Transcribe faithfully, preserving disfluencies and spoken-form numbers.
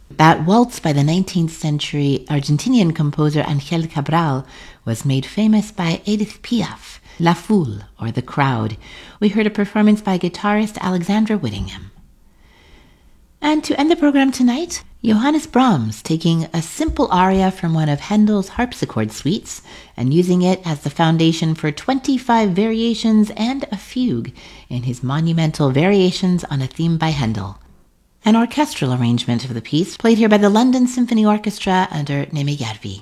That waltz by the nineteenth century Argentinian composer Angel Cabral was made famous by Edith Piaf, La Foule, or The Crowd. We heard a performance by guitarist Alexandra Whittingham. And to end the program tonight, Johannes Brahms taking a simple aria from one of Handel's harpsichord suites and using it as the foundation for twenty-five variations and a fugue in his monumental Variations on a Theme by Handel. An orchestral arrangement of the piece played here by the London Symphony Orchestra under Nemejärvi.